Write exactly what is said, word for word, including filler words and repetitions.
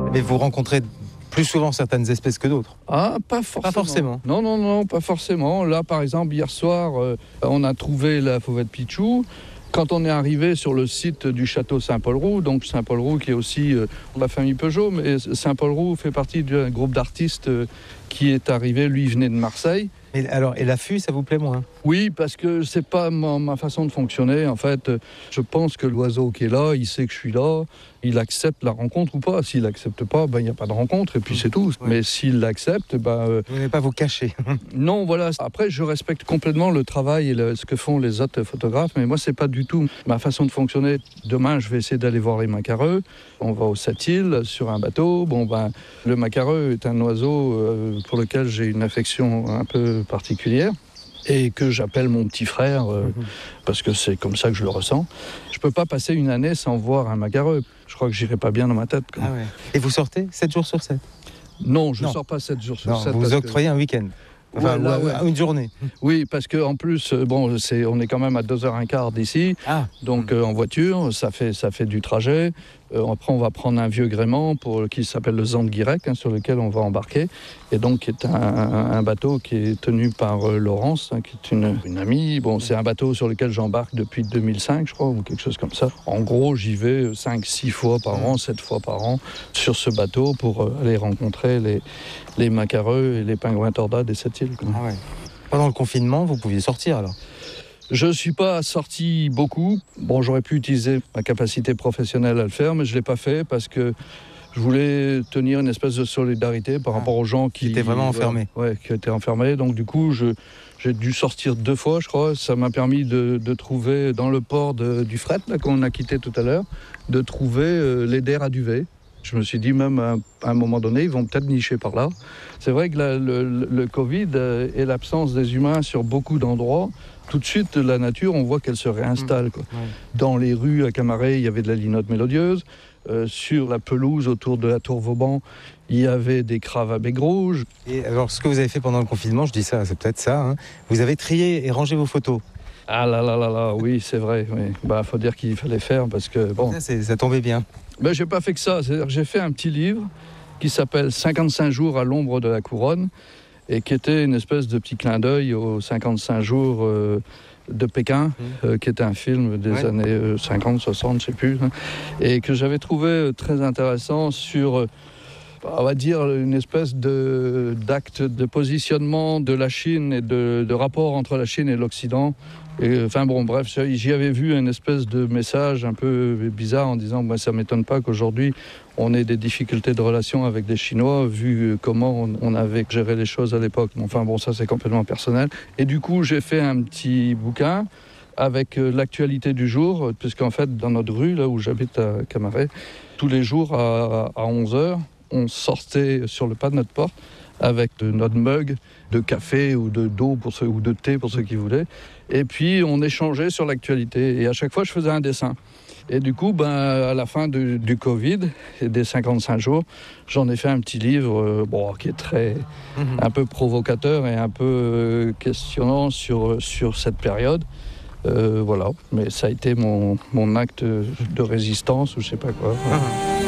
Mais vous rencontrez plus souvent certaines espèces que d'autres? Ah, pas forcément. Pas forcément. Non, non, non, pas forcément. Là, par exemple, hier soir, euh, on a trouvé la fauvette pichou. Quand on est arrivé sur le site du château Saint-Paul-Roux, donc Saint-Paul-Roux qui est aussi euh, la famille Peugeot, mais Saint-Paul-Roux fait partie d'un groupe d'artistes euh, qui est arrivé, lui il venait de Marseille. Et, alors, et l'affût, ça vous plaît moins? Oui, parce que c'est pas ma, ma façon de fonctionner. En fait, je pense que l'oiseau qui est là, il sait que je suis là, il accepte la rencontre ou pas. S'il accepte pas, ben il n'y a pas de rencontre et puis c'est tout. Oui. Mais s'il l'accepte, ben euh... vous n'allez pas vous cacher. Non, voilà. Après, je respecte complètement le travail et le, ce que font les autres photographes, mais moi c'est pas du tout ma façon de fonctionner. Demain, je vais essayer d'aller voir les macareux. On va aux Sept-Îles sur un bateau. Bon ben, le macareux est un oiseau euh, pour lequel j'ai une affection un peu particulière. Et que j'appelle mon petit frère, euh, mmh. parce que c'est comme ça que je le ressens. Je ne peux pas passer une année sans voir un macareux. Je crois que j'irai pas bien dans ma tête. Ah ouais. Et vous sortez sept jours sur sept? Non, je ne sors pas sept jours sur sept. Vous octroyez que... un week-end? Enfin, ouais, là, ouais. Une journée. Oui, parce qu'en plus, bon, c'est, on est quand même à deux heures quinze d'ici, ah. donc euh, en voiture, ça fait, ça fait du trajet. Euh, après, on va prendre un vieux gréement pour, qui s'appelle le Zand-Guirec, hein, sur lequel on va embarquer, et donc qui est un, un, un bateau qui est tenu par euh, Laurence, hein, qui est une, une amie. Bon, c'est un bateau sur lequel j'embarque depuis deux mille cinq, je crois, ou quelque chose comme ça. En gros, j'y vais cinq six fois par an, sept fois par an, sur ce bateau pour euh, aller rencontrer les, les macareux et les pingouins tordas des Sept-Îles. Ah ouais. Pendant le confinement, vous pouviez sortir alors? Je ne suis pas sorti beaucoup. Bon, j'aurais pu utiliser ma capacité professionnelle à le faire, mais je ne l'ai pas fait parce que je voulais tenir une espèce de solidarité par ah, rapport aux gens qui, qui étaient vraiment enfermés. Ouais, qui étaient enfermés. Donc du coup, je, j'ai dû sortir deux fois, je crois. Ça m'a permis de, de trouver dans le port de, du fret, là, qu'on a quitté tout à l'heure, de trouver euh, les der à duvet. Je me suis dit même à, à un moment donné, ils vont peut-être nicher par là. C'est vrai que la, le, le Covid et l'absence des humains sur beaucoup d'endroits, tout de suite, la nature, on voit qu'elle se réinstalle. Quoi. Ouais. Dans les rues à Camaret, il y avait de la linotte mélodieuse. Euh, sur la pelouse autour de la Tour Vauban, il y avait des craves à bec rouge. Et alors, ce que vous avez fait pendant le confinement, je dis ça, c'est peut-être ça, hein, vous avez trié et rangé vos photos. Ah là là là là, oui, c'est vrai. Il bah, faut dire qu'il fallait faire parce que... bon. Ça, c'est, ça tombait bien. Ben, je n'ai pas fait que ça. C'est-à-dire que j'ai fait un petit livre qui s'appelle cinquante-cinq jours à l'ombre de la couronne et qui était une espèce de petit clin d'œil aux cinquante-cinq jours euh, de Pékin, mmh. euh, qui était un film des ouais. années euh, cinquante, soixante, je ne sais plus, hein, et que j'avais trouvé très intéressant sur... Euh, on va dire une espèce de, d'acte de positionnement de la Chine et de, de rapport entre la Chine et l'Occident. Et, enfin bon, bref, j'y avais vu une espèce de message un peu bizarre en disant bah, ça ne m'étonne pas qu'aujourd'hui on ait des difficultés de relation avec des Chinois vu comment on, on avait géré les choses à l'époque. Enfin bon, ça c'est complètement personnel. Et du coup, j'ai fait un petit bouquin avec l'actualité du jour, puisqu'en fait, dans notre rue, là où j'habite à Camaret, tous les jours à, à onze heures, on sortait sur le pas de notre porte avec de, notre mug de café ou de, d'eau pour ceux, ou de thé pour ceux qui voulaient. Et puis, on échangeait sur l'actualité. Et à chaque fois, je faisais un dessin. Et du coup, ben, à la fin du, du Covid et des cinquante-cinq jours, j'en ai fait un petit livre euh, bon, qui est très, mmh. un peu provocateur et un peu euh, questionnant sur, sur cette période. Euh, voilà. Mais ça a été mon, mon acte de résistance ou je sais pas quoi. Voilà. Mmh.